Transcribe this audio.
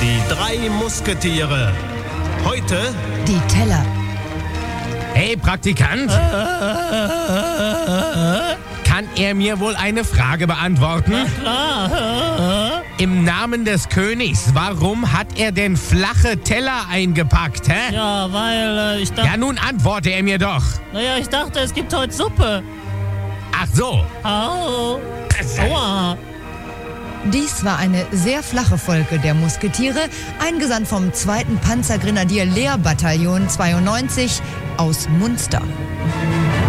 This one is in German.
Die 3 Musketiere. Heute Die Teller. Hey, Praktikant! Kann er mir wohl eine Frage beantworten? Klar. Im Namen des Königs, warum hat er denn flache Teller eingepackt, hä? Ja, weil ich dachte... Ja, nun antworte er mir doch. Naja, ich dachte, es gibt heute Suppe. Ach so. Au. Aua. Dies war eine sehr flache Folge der Musketiere, eingesandt vom 2. Panzergrenadier-Lehr-Bataillon 92 aus Munster.